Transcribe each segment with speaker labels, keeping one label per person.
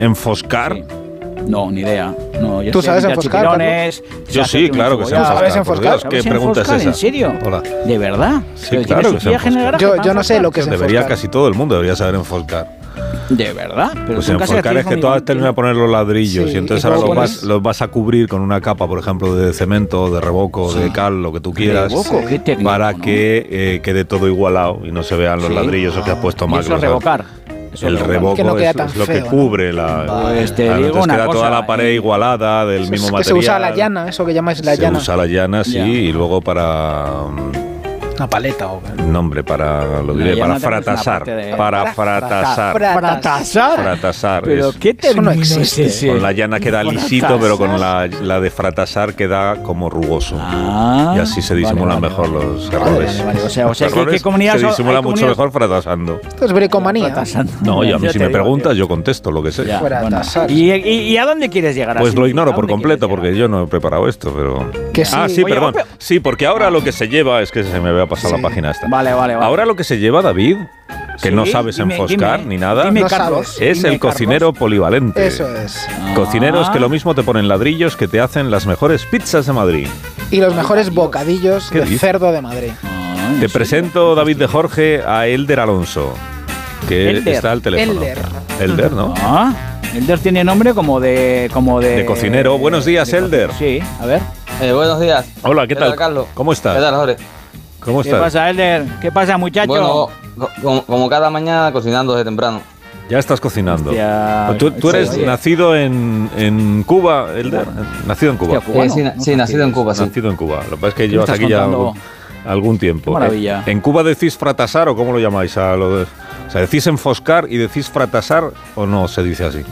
Speaker 1: ¿Enfoscar?
Speaker 2: Sí. No, ni idea. No,
Speaker 3: ¿Tú sabes enfoscar?
Speaker 1: Yo sí, claro que sé enfoscar.
Speaker 3: ¿Sabes enfoscar?
Speaker 1: ¿Qué pregunta es esa?
Speaker 2: ¿En serio?
Speaker 1: Hola.
Speaker 2: ¿De verdad?
Speaker 1: Sí, claro que sé enfoscar.
Speaker 3: Yo no sé lo que es enfoscar.
Speaker 1: Debería, casi todo el mundo debería saber enfoscar.
Speaker 2: ¿De verdad? Pero
Speaker 1: pues enfoscar es que tú has terminado de poner los ladrillos y entonces ahora los vas a cubrir con una capa, por ejemplo, de cemento, de revoco, de cal, lo que tú quieras, para que quede todo igualado y no se vean los ladrillos o que has puesto mal.
Speaker 2: Eso es revocar.
Speaker 1: El revoco
Speaker 3: que no queda
Speaker 1: es lo que cubre la.
Speaker 2: Pues
Speaker 1: entonces queda toda la pared igualada del mismo material.
Speaker 3: Se usa la llana, eso que llamáis la llana.
Speaker 1: Se usa la llana, sí, y luego para.
Speaker 3: Una paleta o
Speaker 1: nombre para lo diré, para fratasar, para fratasar.
Speaker 2: Pero qué término es ese.
Speaker 1: Con la llana queda lisito, pero con la de fratasar queda como rugoso. Y así se disimulan mejor los errores.
Speaker 2: O sea, ¿qué comunidad
Speaker 1: se disimula mucho mejor fratasando.
Speaker 3: Esto es bricomanía.
Speaker 1: No, y a mí si me preguntas yo contesto lo que sé.
Speaker 2: ¿Y a dónde quieres llegar?
Speaker 1: Pues lo ignoro por completo porque yo no he preparado esto, pero. Sí, perdón. Sí, porque ahora lo que se lleva es que se me había pasado la página esta.
Speaker 2: Vale.
Speaker 1: Ahora lo que se lleva, David, que no sabes enfoscar ni nada, es el cocinero polivalente.
Speaker 3: Eso es.
Speaker 1: Cocineros que lo mismo te ponen ladrillos que te hacen las mejores pizzas de Madrid.
Speaker 3: Y los mejores bocadillos de cerdo de Madrid.
Speaker 1: Te presento, David de Jorge, a Elder Alonso, que está al teléfono. Elder, ¿no?
Speaker 2: Elder tiene nombre como de
Speaker 1: cocinero. Buenos días, Elder.
Speaker 2: Sí, a ver.
Speaker 4: Buenos días.
Speaker 1: Hola, ¿qué tal?
Speaker 4: Carlos?
Speaker 1: ¿Cómo estás?
Speaker 4: ¿Qué tal, Jorge?
Speaker 1: ¿Cómo estás?
Speaker 2: ¿Qué pasa, Elder? ¿Qué pasa, muchacho?
Speaker 4: Bueno, como cada mañana cocinando desde temprano.
Speaker 1: Ya estás cocinando. ¿Tú eres nacido en Cuba, Elder? ¿Nacido en Cuba?
Speaker 4: Sí, nacido en Cuba, sí.
Speaker 1: Nacido en Cuba. Lo que pasa es que llevas aquí ya algún tiempo.
Speaker 2: Qué maravilla.
Speaker 1: ¿En Cuba decís fratasar o cómo lo llamáis? O sea, ¿decís enfoscar y decís fratasar o no se dice así?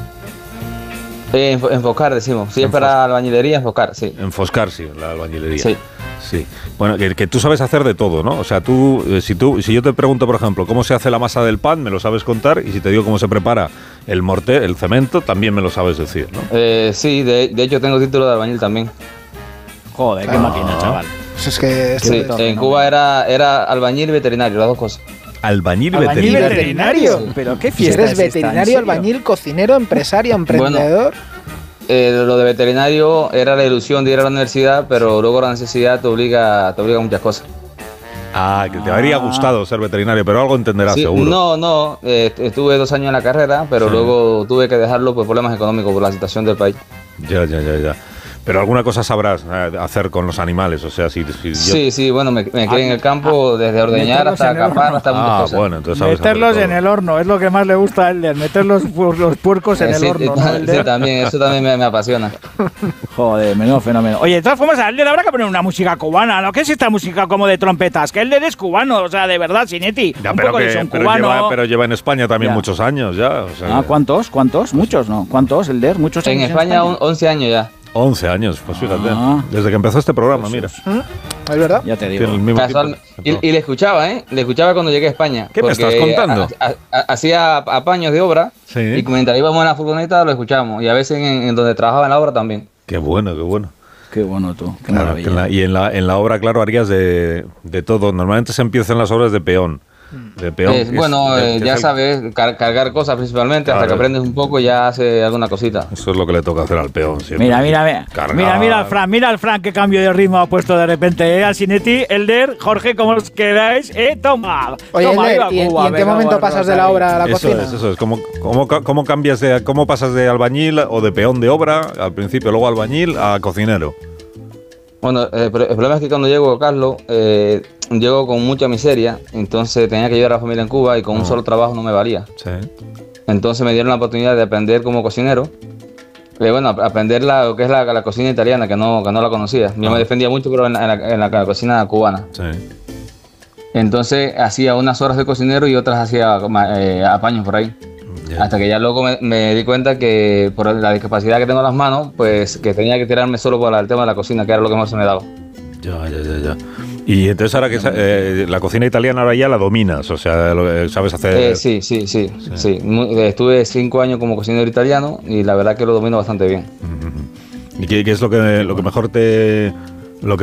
Speaker 4: Enfoscar decimos. Si es para albañilería, enfoscar, sí.
Speaker 1: Enfoscar, sí, la albañilería.
Speaker 4: Sí.
Speaker 1: Bueno, que tú sabes hacer de todo, ¿no? O sea, si yo te pregunto, por ejemplo, cómo se hace la masa del pan, me lo sabes contar, y si te digo cómo se prepara el cemento, también me lo sabes decir, ¿no?
Speaker 4: Sí, de hecho tengo título de albañil también.
Speaker 2: Joder, qué máquina, chaval.
Speaker 3: Eso es que...
Speaker 4: Sí, en Cuba era albañil y veterinario, las dos cosas.
Speaker 1: ¿Albañil veterinario?
Speaker 3: Sí.
Speaker 2: ¿Pero qué fiesta
Speaker 3: eres veterinario, albañil, cocinero, empresario, emprendedor?
Speaker 4: Lo de veterinario era la ilusión de ir a la universidad, pero luego la necesidad te obliga a muchas cosas.
Speaker 1: Que te habría gustado ser veterinario, pero algo entenderás seguro.
Speaker 4: No, estuve 2 años en la carrera, pero luego tuve que dejarlo por problemas económicos, por la situación del país.
Speaker 1: Ya. Pero alguna cosa sabrás hacer con los animales, o sea,
Speaker 4: Sí, bueno, me quedé en el campo desde ordeñar hasta capar, hasta muchas cosas.
Speaker 1: Bueno, entonces
Speaker 2: meterlos en el horno, es lo que más le gusta a Elder, meter los puercos en el horno.
Speaker 4: Sí, también, eso también me apasiona.
Speaker 2: Joder, menudo fenómeno. Oye, de todas formas, a Elder habrá que poner una música cubana, ¿no? ¿Qué es esta música como de trompetas? Que Elder es cubano, o sea, de verdad, Sinetti.
Speaker 1: Pero lleva en España también muchos años ya. O sea,
Speaker 2: ¿Cuántos? Muchos, ¿no? ¿Cuántos, Elder? ¿Muchos años?
Speaker 4: En España 11 años ya.
Speaker 1: 11 años, pues fíjate. Desde que empezó este programa, mira.
Speaker 3: ¿Es verdad?
Speaker 2: Ya te digo.
Speaker 4: Y le escuchaba, Le escuchaba cuando llegué a España.
Speaker 1: ¿Qué me estás contando?
Speaker 4: Hacía apaños de obra y mientras íbamos en la furgoneta lo escuchábamos. Y a veces en donde trabajaba en la obra también.
Speaker 1: Qué bueno.
Speaker 2: Qué bueno tú, qué maravilla.
Speaker 1: Y en la obra, claro, harías de todo. Normalmente se empiezan las obras de peón.
Speaker 4: Ya sabes, cargar cosas principalmente, hasta que aprendes un poco y ya hace alguna cosita.
Speaker 1: Eso es lo que le toca hacer al peón siempre.
Speaker 2: Mira al Fran, qué cambio de ritmo ha puesto de repente, al Sinetti, Elder, Jorge, como os queráis, toma.
Speaker 3: Oye, Elder, ¿y en qué momento pasas de la obra a la cocina?
Speaker 1: Eso es. ¿Cómo pasas de albañil o de peón de obra al principio, luego albañil a cocinero?
Speaker 4: Bueno, el problema es que cuando llego, Carlos, llego con mucha miseria, entonces tenía que ayudar a la familia en Cuba y con un solo trabajo no me valía.
Speaker 1: Sí.
Speaker 4: Entonces me dieron la oportunidad de aprender como cocinero, aprender lo que es la cocina italiana, que no la conocía. Yo me defendía mucho, pero en la cocina cubana.
Speaker 1: Sí.
Speaker 4: Entonces hacía unas horas de cocinero y otras hacía apaños por ahí. Yeah. Hasta que ya luego me di cuenta que por la discapacidad que tengo en las manos, pues que tenía que tirarme solo por el tema de la cocina, que era lo que más se me daba.
Speaker 1: Ya. Y entonces ahora que la cocina italiana ahora ya la dominas, o sea, ¿sabes hacer?
Speaker 4: Sí. Estuve 5 años como cocinero italiano y la verdad que lo domino bastante bien.
Speaker 1: ¿Y qué es lo que mejor te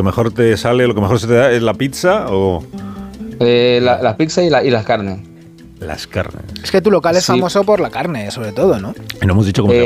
Speaker 1: sale, lo que mejor se te da? ¿Es la pizza o...?
Speaker 4: Las pizzas y las carnes.
Speaker 1: Las carnes.
Speaker 3: Es que tu local es famoso por la carne, sobre todo, ¿no?
Speaker 1: Y no hemos dicho cómo